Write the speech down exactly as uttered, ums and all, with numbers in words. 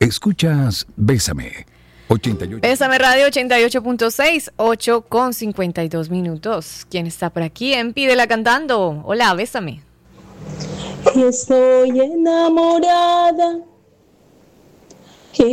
Escuchas Bésame. ochenta y ocho. Bésame Radio ochenta y ocho punto seis, ocho con cincuenta y dos minutos. ¿Quién está por aquí? En Pídela cantando. Hola, bésame. Estoy enamorada